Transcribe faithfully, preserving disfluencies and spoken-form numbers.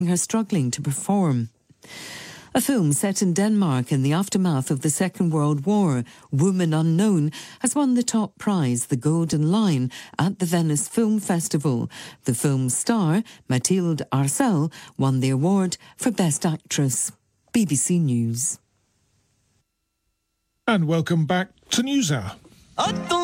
her struggling to perform. A film set in Denmark in the aftermath of the Second World War, Woman Unknown, has won the top prize, the Golden Lion, at the Venice Film Festival. The film's star, Mathilde Arcel, won the award for Best Actress. B B C News. And welcome back to NewsHour.